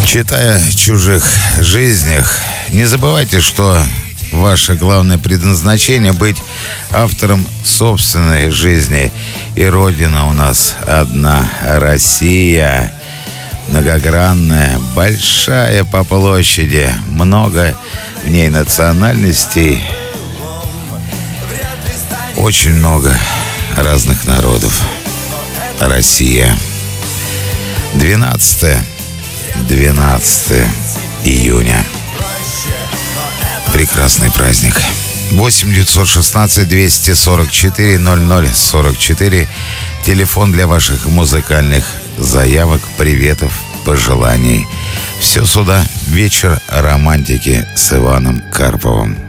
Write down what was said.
Читая о чужих жизнях, не забывайте, что ваше главное предназначение — быть автором собственной жизни. И Родина у нас одна — Россия. Многогранная, большая по площади, много в ней национальностей, очень много разных народов. Россия. 12 июня. Прекрасный праздник. 8-916-244-00-44. Телефон для ваших музыкальных заявок, приветов, пожеланий. Все сюда. Вечер романтики с Иваном Карповым.